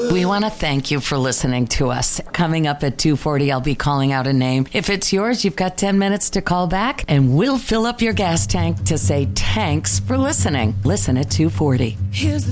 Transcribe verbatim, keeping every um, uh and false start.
We want to thank you for listening to us. Coming up at two forty, I'll be calling out a name. If it's yours, you've got ten minutes to call back, and we'll fill up your gas tank to say thanks for listening. Listen at two forty. Here's the